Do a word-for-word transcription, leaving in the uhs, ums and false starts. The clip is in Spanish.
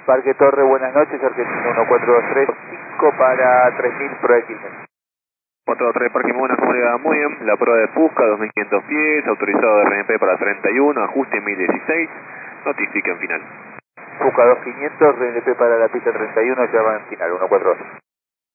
Parque Torre, buenas noches, Argentina uno cuatro dos tres cinco para tres mil, prueba de Quilmes. cuatro dos tres, Parque Buenas, comunidad, muy bien. La prueba de Pusca, dos mil quinientos pies, autorizado de R M P para treinta y uno, ajuste mil dieciséis, notifiquen final. Pusca dos mil quinientos, R N P para la pista treinta y uno, ya va en final, uno cuatro dos.